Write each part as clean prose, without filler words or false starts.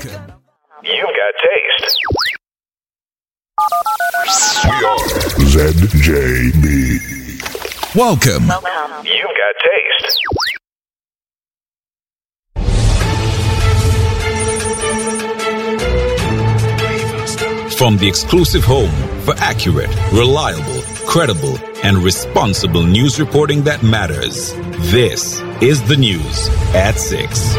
Welcome. You've got taste. We are ZJB. Welcome. You've got taste. From the exclusive home for accurate, reliable, credible, and responsible news reporting that matters. This is the news at 6.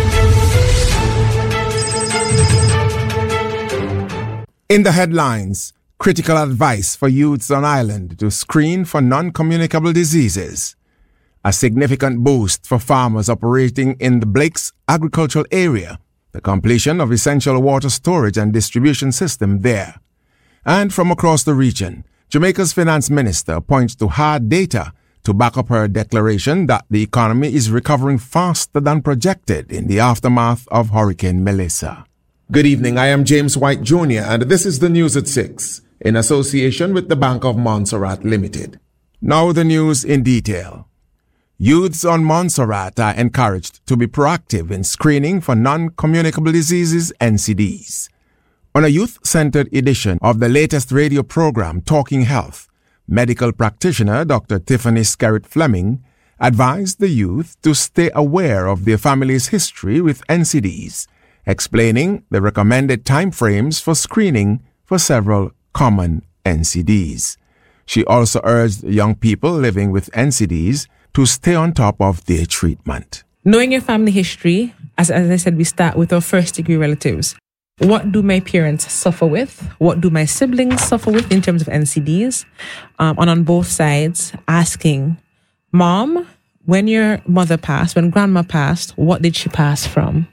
In the headlines, critical advice for youths on island to screen for non-communicable diseases. A significant boost for farmers operating in the Blake's agricultural area. The completion of essential water storage and distribution system there. And from across the region, Jamaica's finance minister points to hard data to back up her declaration that the economy is recovering faster than projected in the aftermath of Hurricane Melissa. Good evening, I am James White Jr. and this is the news at 6, in association with the Bank of Montserrat Limited. Now the news in detail. Youths on Montserrat are encouraged to be proactive in screening for non-communicable diseases, NCDs. On a youth-centered edition of the latest radio program, Talking Health, medical practitioner Dr. Tiffany Skerritt Fleming advised the youth to stay aware of their family's history with NCDs, explaining the recommended timeframes for screening for several common NCDs. She also urged young people living with NCDs to stay on top of their treatment. Knowing your family history, as I said, we start with our first-degree relatives. What do my parents suffer with? What do my siblings suffer with in terms of NCDs? And on both sides, asking, Mom, when your mother passed, when grandma passed, what did she pass from?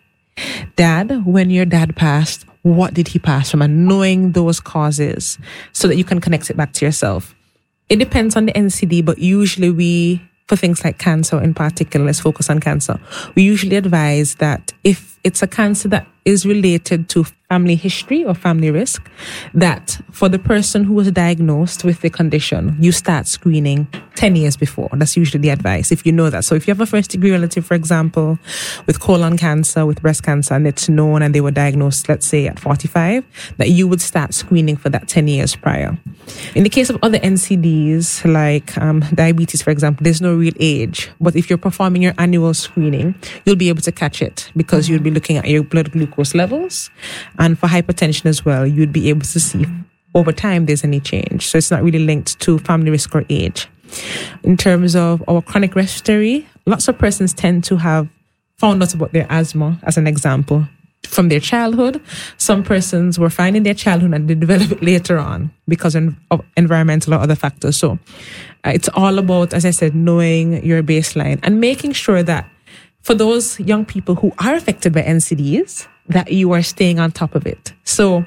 Dad, when your dad passed, what did he pass from? And knowing those causes so that you can connect it back to yourself. It depends on the NCD, but usually for things like cancer in particular, let's focus on cancer. We usually advise that if it's a cancer that is related to family history or family risk, that for the person who was diagnosed with the condition, you start screening 10 years before. That's usually the advice, if you know that. So if you have a first-degree relative, for example, with colon cancer, with breast cancer, and it's known and they were diagnosed, let's say, at 45, that you would start screening for that 10 years prior. In the case of other NCDs, like diabetes, for example, there's no real age. But if you're performing your annual screening, you'll be able to catch it because you'll be looking at your blood glucose levels. And for hypertension as well, you'd be able to see over time there's any change. So it's not really linked to family risk or age. In terms of our chronic respiratory, lots of persons tend to have found out about their asthma, as an example, from their childhood. Some persons were fine in their childhood and they develop it later on because of environmental or other factors. So it's all about, as I said, knowing your baseline and making sure that for those young people who are affected by NCDs, that you are staying on top of it. So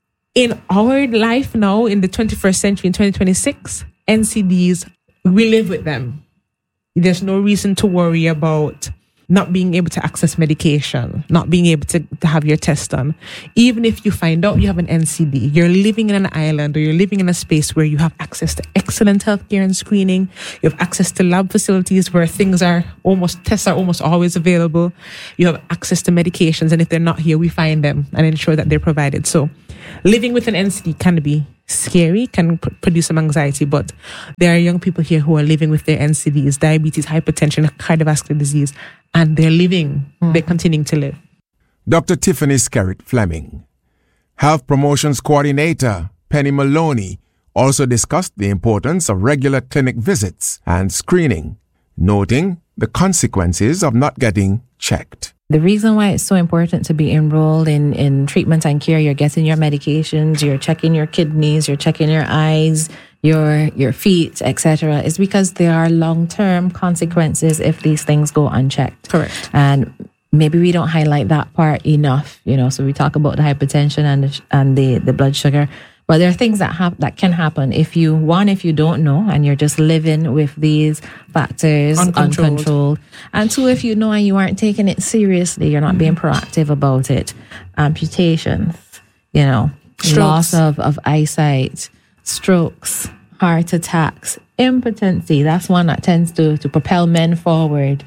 in our life now, in the 21st century, in 2026, NCDs, we live with them. There's no reason to worry about not being able to access medication, not being able to have your test done. Even if you find out you have an NCD, you're living in an island or you're living in a space where you have access to excellent healthcare and screening, you have access to lab facilities where tests are almost always available, you have access to medications, and if they're not here, we find them and ensure that they're provided. So living with an NCD can be scary, can produce some anxiety, but there are young people here who are living with their NCDs, diabetes, hypertension, cardiovascular disease, and they're living, they're continuing to live. Dr. Tiffany Skerritt Fleming. Health Promotions Coordinator Penny Maloney also discussed the importance of regular clinic visits and screening, noting the consequences of not getting checked. The reason why it's so important to be enrolled in treatment and care, you're getting your medications, you're checking your kidneys, you're checking your eyes, your feet, etc., is because there are long-term consequences if these things go unchecked. Correct. And maybe we don't highlight that part enough, so we talk about the hypertension and the blood sugar. But there are things that can happen if you don't know and you're just living with these factors uncontrolled. And two, if you know and you aren't taking it seriously, you're not being proactive about it. Amputations, loss of eyesight, strokes, heart attacks, impotency, that's one that tends to propel men forward,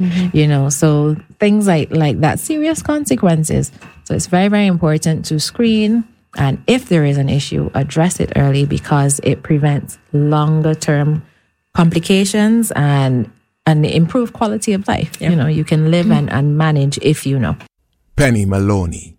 so things like that, serious consequences. So it's very, very important to screen, and if there is an issue, address it early, because it prevents longer term complications and improve quality of life. Yep. You can live and manage if you know. Penny Maloney.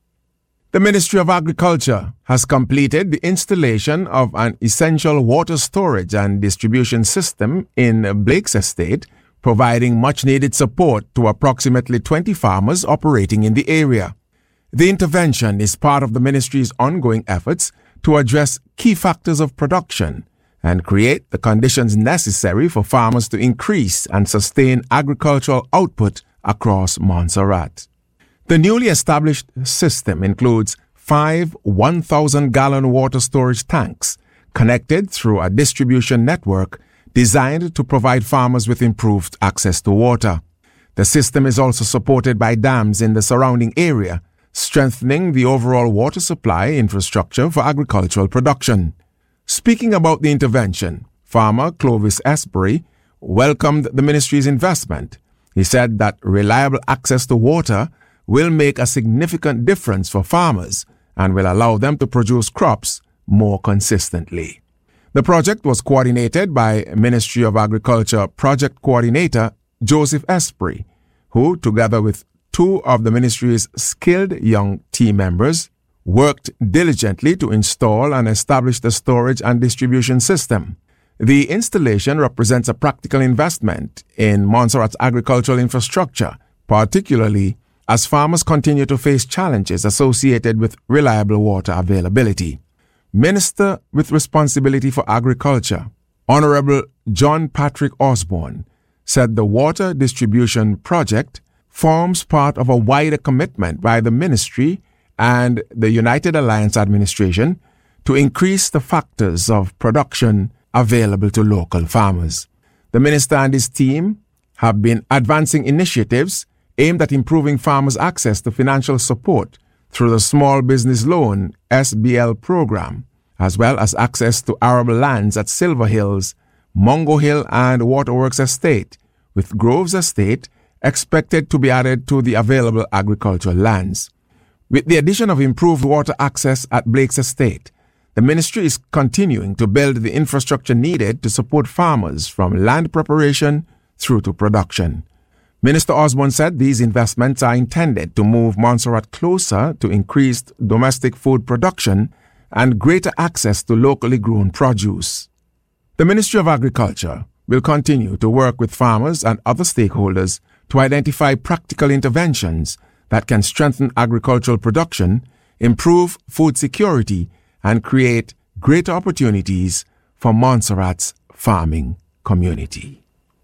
The Ministry of Agriculture has completed the installation of an essential water storage and distribution system in Blake's Estate, providing much-needed support to approximately 20 farmers operating in the area. The intervention is part of the ministry's ongoing efforts to address key factors of production and create the conditions necessary for farmers to increase and sustain agricultural output across Montserrat. The newly established system includes 5 1,000-gallon water storage tanks connected through a distribution network designed to provide farmers with improved access to water. The system is also supported by dams in the surrounding area, strengthening the overall water supply infrastructure for agricultural production. Speaking about the intervention, farmer Clovis Esbury welcomed the ministry's investment. He said that reliable access to water will make a significant difference for farmers and will allow them to produce crops more consistently. The project was coordinated by Ministry of Agriculture Project Coordinator Joseph Esbury, who, together with 2 of the ministry's skilled young team members, worked diligently to install and establish the storage and distribution system. The installation represents a practical investment in Montserrat's agricultural infrastructure, particularly as farmers continue to face challenges associated with reliable water availability. Minister with responsibility for agriculture, Honorable John Patrick Osborne, said the water distribution project forms part of a wider commitment by the ministry and the United Alliance administration to increase the factors of production available to local farmers. The minister and his team have been advancing initiatives aimed at improving farmers' access to financial support through the Small Business Loan (SBL) program, as well as access to arable lands at Silver Hills, Mungo Hill and Waterworks Estate, with Groves Estate expected to be added to the available agricultural lands. With the addition of improved water access at Blake's Estate, the ministry is continuing to build the infrastructure needed to support farmers from land preparation through to production. Minister Osborne said these investments are intended to move Montserrat closer to increased domestic food production and greater access to locally grown produce. The Ministry of Agriculture will continue to work with farmers and other stakeholders to identify practical interventions that can strengthen agricultural production, improve food security, and create greater opportunities for Montserrat's farming community.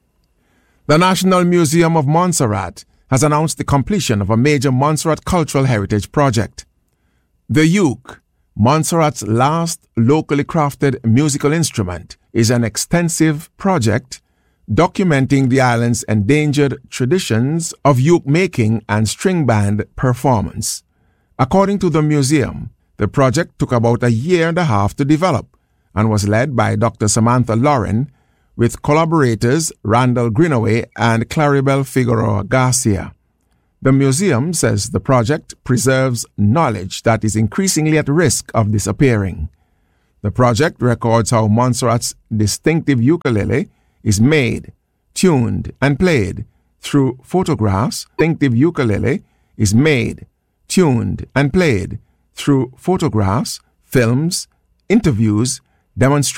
The National Museum of Montserrat has announced the completion of a major Montserrat cultural heritage project. The uke, Montserrat's last locally crafted musical instrument, is an extensive project documenting the island's endangered traditions of uke making and string band performance. According to the museum, the project took about 1.5 years to develop and was led by Dr. Samantha Lauren, with collaborators Randall Greenaway and Claribel Figueroa Garcia. The museum says the project preserves knowledge that is increasingly at risk of disappearing. The project records how Montserrat's distinctive ukulele is made, tuned, and played through photographs. Distinctive ukulele is made, tuned, and played through photographs, films, interviews, demonstrations,